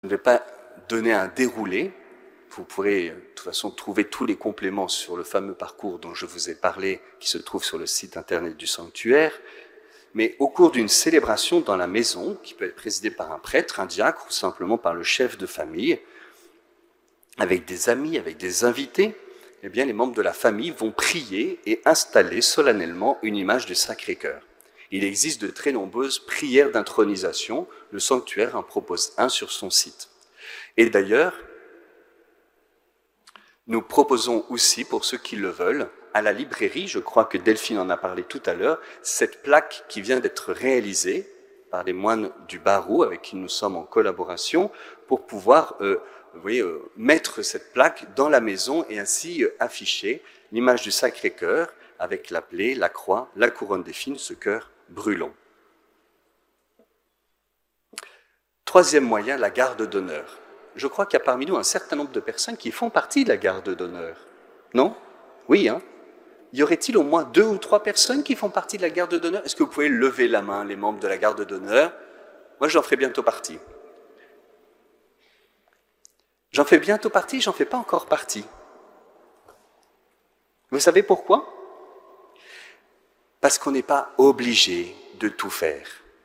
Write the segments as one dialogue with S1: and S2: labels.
S1: Je ne vais pas donner un déroulé. Vous pourrez de toute façon trouver tous les compléments sur le fameux parcours dont je vous ai parlé, qui se trouve sur le site internet du sanctuaire. Mais au cours d'une célébration dans la maison, qui peut être présidée par un prêtre, un diacre ou simplement par le chef de famille, avec des amis, avec des invités, eh bien, les membres de la famille vont prier et installer solennellement une image du Sacré-Cœur. Il existe de très nombreuses prières d'intronisation. Le sanctuaire en propose un sur son site. Et d'ailleurs, nous proposons aussi, pour ceux qui le veulent, à la librairie, je crois que Delphine en a parlé tout à l'heure, cette plaque qui vient d'être réalisée par les moines du Barreau, avec qui nous sommes en collaboration, pour pouvoir mettre cette plaque dans la maison et ainsi afficher l'image du Sacré-Cœur avec la plaie, la croix, la couronne des fines, ce cœur brûlant. Troisième moyen, la garde d'honneur. Je crois qu'il y a parmi nous un certain nombre de personnes qui font partie de la garde d'honneur. Non? Oui, hein? Y aurait-il au moins 2 ou 3 personnes qui font partie de la garde d'honneur? Est-ce que vous pouvez lever la main, les membres de la garde d'honneur? Moi, j'en ferai bientôt partie. J'en fais bientôt partie, j'en fais pas encore partie. Vous savez pourquoi? Parce qu'on n'est pas obligé de tout faire.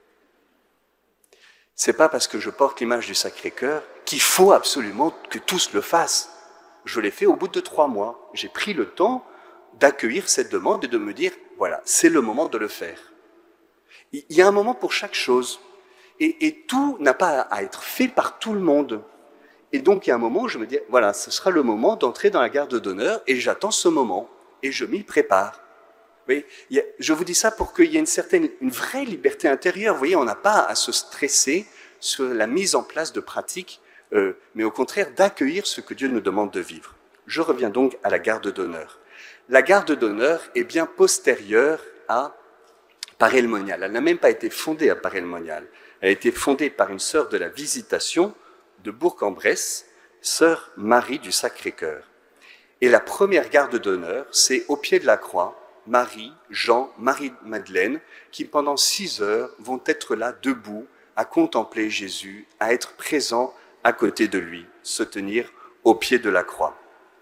S1: C'est pas parce que je porte l'image du Sacré-Cœur qu'il faut absolument que tous le fassent. Je l'ai fait au bout de 3 mois. J'ai pris le temps d'accueillir cette demande et de me dire, voilà, c'est le moment de le faire. Il y a un moment pour chaque chose. Et tout n'a pas à être fait par tout le monde. Et donc, il y a un moment où je me dis, voilà, ce sera le moment d'entrer dans la garde d'honneur et j'attends ce moment. Et je m'y prépare. Vous voyez, je vous dis ça pour qu'il y ait une vraie liberté intérieure. Vous voyez, on n'a pas à se stresser sur la mise en place de pratiques, mais au contraire d'accueillir ce que Dieu nous demande de vivre. Je reviens donc à la garde d'honneur. La garde d'honneur est bien postérieure à Paray-le-Monial. Elle n'a même pas été fondée à Paray-le-Monial. Elle a été fondée par une sœur de la Visitation de Bourg-en-Bresse, sœur Marie du Sacré-Cœur. Et la première garde d'honneur, c'est au pied de la croix, Marie, Jean, Marie-Madeleine, qui pendant 6 heures vont être là debout, à contempler Jésus, à être présents à côté de lui, se tenir au pied de la croix.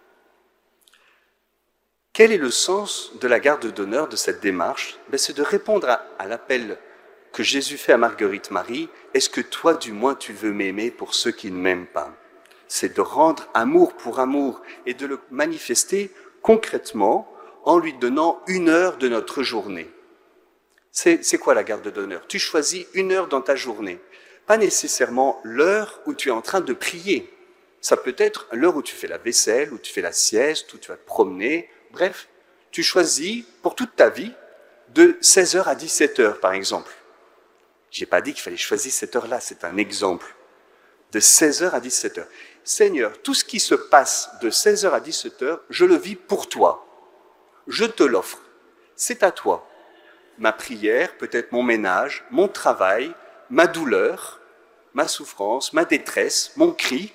S1: Quel est le sens de la garde d'honneur de cette démarche? C'est de répondre à l'appel que Jésus fait à Marguerite Marie. Est-ce que toi, du moins, tu veux m'aimer pour ceux qui ne m'aiment pas? C'est de rendre amour pour amour et de le manifester concrètement en lui donnant 1 heure de notre journée. C'est quoi la garde d'honneur? Tu choisis 1 heure dans ta journée. Pas nécessairement l'heure où tu es en train de prier. Ça peut être l'heure où tu fais la vaisselle, où tu fais la sieste, où tu vas te promener. Bref, tu choisis pour toute ta vie de 16h à 17h, par exemple. J'ai pas dit qu'il fallait choisir cette heure-là, c'est un exemple. De 16h à 17h. Seigneur, tout ce qui se passe de 16h à 17h, je le vis pour toi. Je te l'offre. C'est à toi. Ma prière, peut-être mon ménage, mon travail, ma douleur, ma souffrance, ma détresse, mon cri,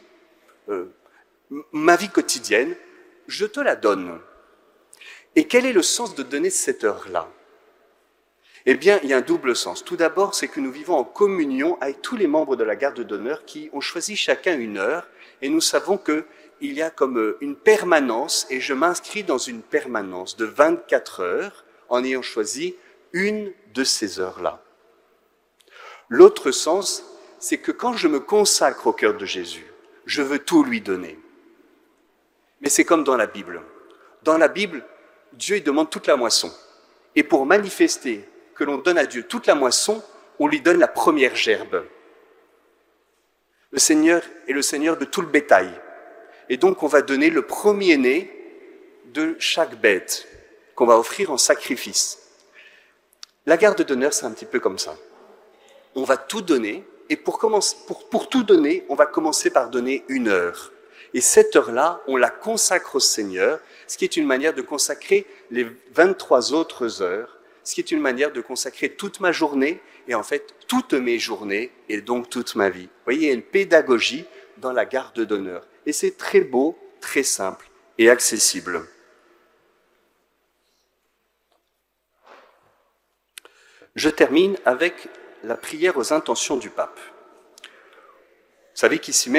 S1: ma vie quotidienne, je te la donne. Et quel est le sens de donner cette heure-là? Eh bien, il y a un double sens. Tout d'abord, c'est que nous vivons en communion avec tous les membres de la garde d'honneur qui ont choisi chacun 1 heure, et nous savons qu'il y a comme une permanence, et je m'inscris dans une permanence de 24 heures en ayant choisi une de ces heures-là. L'autre sens, c'est que quand je me consacre au cœur de Jésus, je veux tout lui donner. Mais c'est comme dans la Bible. Dans la Bible, Dieu il demande toute la moisson. Et pour manifester que l'on donne à Dieu toute la moisson, on lui donne la première gerbe. Le Seigneur est le Seigneur de tout le bétail. Et donc on va donner le premier-né de chaque bête qu'on va offrir en sacrifice. La garde d'honneur, c'est un petit peu comme ça. On va tout donner, et pour tout donner, on va commencer par donner 1 heure. Et cette heure-là, on la consacre au Seigneur, ce qui est une manière de consacrer les 23 autres heures, ce qui est une manière de consacrer toute ma journée, et en fait, toutes mes journées, et donc toute ma vie. Vous voyez, il y a une pédagogie dans la garde d'honneur. Et c'est très beau, très simple et accessible. Je termine avec la prière aux intentions du pape. savez qu'ici